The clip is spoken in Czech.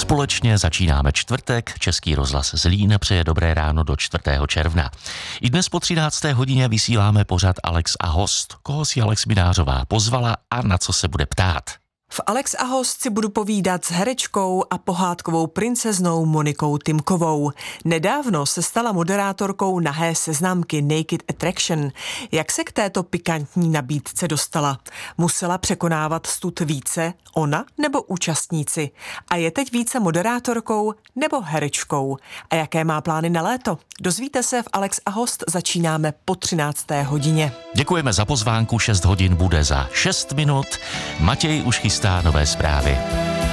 Společně začínáme čtvrtek, Český rozhlas Zlín přeje dobré ráno do 4. června. I dnes po 13. hodině vysíláme pořad Alex a host. Koho si Alex Minářová pozvala a na co se bude ptát? V Alex a host si budu povídat s herečkou a pohádkovou princeznou Monikou Timkovou. Nedávno se stala moderátorkou nahé seznamky Naked Attraction. Jak se k této pikantní nabídce dostala? Musela překonávat stud více ona nebo účastníci? A je teď více moderátorkou nebo herečkou? A jaké má plány na léto? Dozvíte se v Alex a host, začínáme po 13. hodině. Děkujeme za pozvánku, 6 hodin bude za 6 minut. Matěj už chystá nové zprávy.